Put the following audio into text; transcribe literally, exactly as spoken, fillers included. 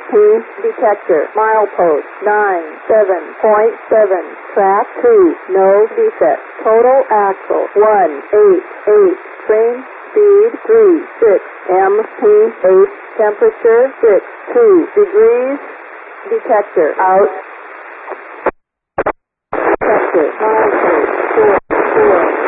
P detector. Milepost nine seven point seven. Track two. No defect. Total axle one eight eight. Train speed three six. M P eight. Temperature six two degrees. Detector out. Detector.